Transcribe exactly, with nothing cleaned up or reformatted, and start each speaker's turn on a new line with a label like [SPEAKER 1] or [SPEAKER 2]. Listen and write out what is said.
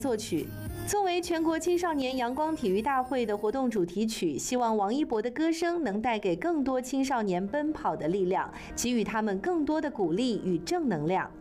[SPEAKER 1] 作曲。作为全国青少年阳光体育大会的活动主题曲，希望王一博的歌声能带给更多青少年奔跑的力量，给予他们更多的鼓励与正能量。